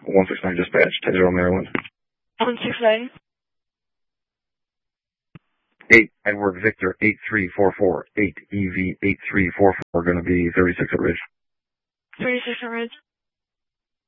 169 dispatch, 10-0 Maryland. 169. 8 Edward Victor 8344, 8 EV 8344, going to be 36 at Ridge. 36 at Ridge.